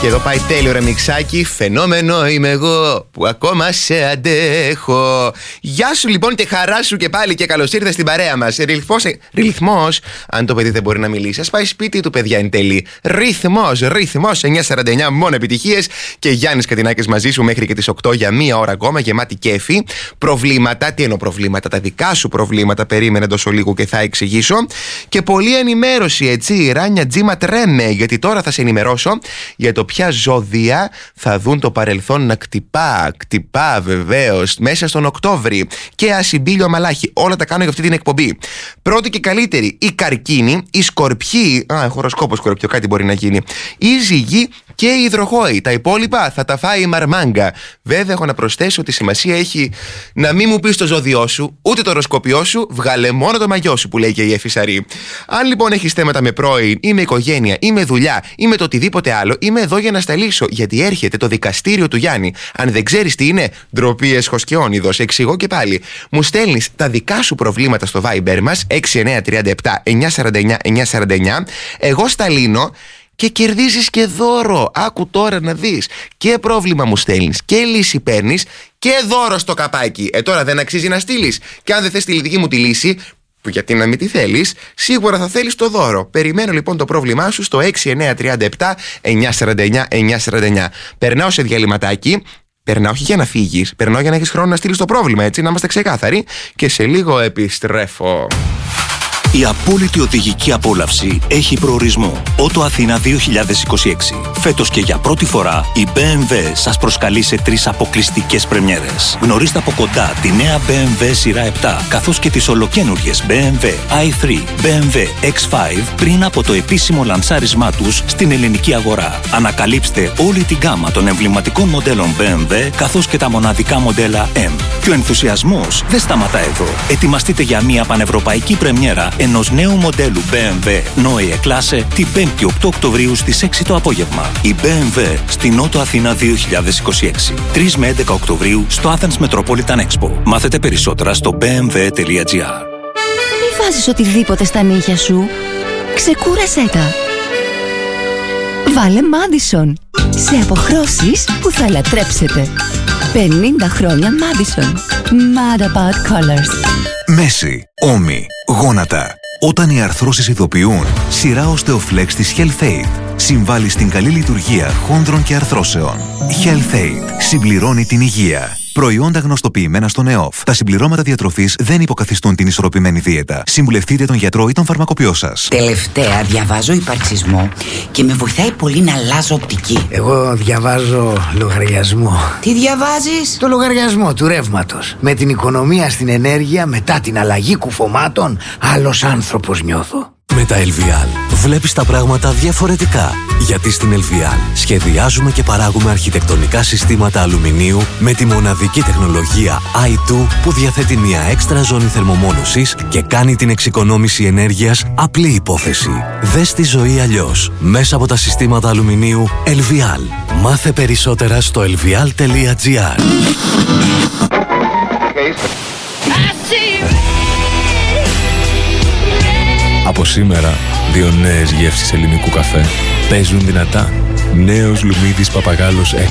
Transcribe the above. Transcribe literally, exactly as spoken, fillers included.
Και εδώ πάει τέλειο ρεμιξάκι. Φαινόμενο είμαι εγώ που ακόμα σε αντέχω. Γεια σου λοιπόν και χαρά σου και πάλι και καλώς ήρθες στην παρέα μας. Ρυθμός, ρυθμός, αν το παιδί δεν μπορεί να μιλήσει, ας πάει σπίτι του, παιδιά, εν τέλει. Ρυθμός, ρυθμός εννιακόσια σαράντα εννιά, μόνο επιτυχίες. Και Γιάννης Κατινάκης μαζί σου μέχρι και τις οκτώ για μία ώρα ακόμα, γεμάτη κέφι. Προβλήματα, τι εννοώ προβλήματα, τα δικά σου προβλήματα, περίμενε τόσο λίγο και θα εξηγήσω. Και πολλή ενημέρωση, έτσι, ράνια τζίμα τρέμε, γιατί τώρα θα σε ενημερώσω για το ποια ζώδια θα δουν το παρελθόν να κτυπά, κτυπά βεβαίως, μέσα στον Οκτώβρη. Και ασυμπίλιο μαλάχη, όλα τα κάνω για αυτή την εκπομπή. Πρώτη και καλύτερη, η Καρκίνη, η Σκορπιή, α, χοροσκόπο Σκορπιό, κάτι μπορεί να γίνει, η Ζυγή και η Υδροχόη. Τα υπόλοιπα θα τα φάει η Μαρμάγκα. Βέβαια, έχω να προσθέσω ότι σημασία έχει να μην μου πεις το ζώδιό σου, ούτε το οροσκόπιό σου, βγάλε μόνο το μαγιό σου, που λέει και η Εφησαρή. Αν λοιπόν έχεις θέματα με πρώην ή με οικογένεια ή με δουλειά ή με το οτιδήποτε άλλο, είμαι εδώ για να στα λύσω. Γιατί έρχεται το δικαστήριο του Γιάννη. Αν δεν ξέρεις τι είναι, ντροπή εσχοσκιόνιδος. Εξηγώ και πάλι. Μου στέλνεις τα δικά σου προβλήματα στο Viber μας έξι εννιά τρία επτά εννιακόσια σαράντα εννιά εννιακόσια σαράντα εννιά. Εγώ στα λύνω. Και κερδίζεις και δώρο. Άκου τώρα να δεις. Και πρόβλημα μου στέλνεις και λύση παίρνεις και δώρο στο καπάκι. Ε, τώρα δεν αξίζει να στείλεις. Και αν δεν θες τη δική μου τη λύση, που γιατί να μην τη θέλεις, σίγουρα θα θέλεις το δώρο. Περιμένω λοιπόν το πρόβλημά σου στο έξι εννιά τρία επτά εννιακόσια σαράντα εννιά εννιακόσια σαράντα εννιά. Περνάω σε διαλυματάκι. Περνάω όχι για να φύγεις. Περνάω για να έχεις χρόνο να στείλεις το πρόβλημα, έτσι, να είμαστε ξεκάθαροι. Και σε λίγο επιστρέφω. Η απόλυτη οδηγική απόλαυση έχει προορισμό. Ότο Αθήνα δύο χιλιάδες είκοσι έξι. Φέτος και για πρώτη φορά η μπι εμ ντάμπλιου σας προσκαλεί σε τρεις αποκλειστικές πρεμιέρες. Γνωρίστε από κοντά τη νέα μπι εμ ντάμπλιου σειρά επτά, καθώς και τις ολοκαίνουργιες μπι εμ ντάμπλιου άι θρι, μπι εμ ντάμπλιου εξ φάιβ πριν από το επίσημο λανσάρισμά τους στην ελληνική αγορά. Ανακαλύψτε όλη την γκάμα των εμβληματικών μοντέλων μπι εμ ντάμπλιου, καθώς και τα μοναδικά μοντέλα M. Και ο ενθουσιασμός δεν σταματά εδώ. Ετοιμαστείτε για μια πανευρωπαϊκή πρεμιέρα ενός νέου μοντέλου μπι εμ ντάμπλιου Neue Klasse την πέμπτη οκτώ Οκτωβρίου στις έξι το απόγευμα. Η μπι εμ ντάμπλιου στην Ότο Αθήνα δύο χιλιάδες είκοσι έξι. τρεις με έντεκα Οκτωβρίου στο Athens Metropolitan Expo. Μάθετε περισσότερα στο μπι εμ ντάμπλιου τελεία τζι άρ. Μη βάζεις οτιδήποτε στα νύχια σου. Ξεκούρασέ τα. Βάλε Madison. Σε αποχρώσεις που θα λατρέψετε. πενήντα χρόνια Madison. Mad about colors. Μέση, ώμοι, γόνατα. Όταν οι αρθρώσεις ειδοποιούν, σειρά Osteoflex της HealthAid συμβάλλει στην καλή λειτουργία χόνδρων και αρθρώσεων. HealthAid συμπληρώνει την υγεία. Προϊόντα γνωστοποιημένα στον ΕΟΦ. Τα συμπληρώματα διατροφής δεν υποκαθιστούν την ισορροπημένη δίαιτα. Συμβουλευτείτε τον γιατρό ή τον φαρμακοποιό σας. Τελευταία διαβάζω υπαρξισμό και με βοηθάει πολύ να αλλάζω οπτική. Εγώ διαβάζω λογαριασμό. Τι διαβάζεις? Το λογαριασμό του ρεύματος. Με την οικονομία στην ενέργεια, μετά την αλλαγή κουφωμάτων, άλλος άνθρωπος νιώθω. Με τα ελ βι αλ βλέπεις τα πράγματα διαφορετικά. Γιατί στην ελ βι αλ σχεδιάζουμε και παράγουμε αρχιτεκτονικά συστήματα αλουμινίου με τη μοναδική τεχνολογία άι τού που διαθέτει μια έξτρα ζώνη θερμομόνωσης και κάνει την εξοικονόμηση ενέργειας απλή υπόθεση. Δες τη ζωή αλλιώς μέσα από τα συστήματα αλουμινίου ελ βι αλ. Μάθε περισσότερα στο ελ βι αλ τελεία τζι άρ. Από σήμερα, δύο νέες γεύσεις ελληνικού καφέ παίζουν δυνατά. Νέος Λουμίδης Παπαγάλος